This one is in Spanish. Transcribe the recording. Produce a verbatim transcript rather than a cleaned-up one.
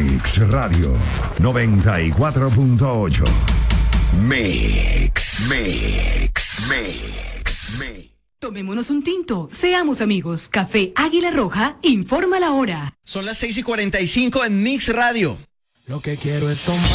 Mix Radio noventa y cuatro punto ocho. Mix, Mix, Mix, Mix. Tomémonos un tinto, seamos amigos. Café Águila Roja informa la hora. Son las seis y cuarenta y cinco en Mix Radio. Lo que quiero es tomar.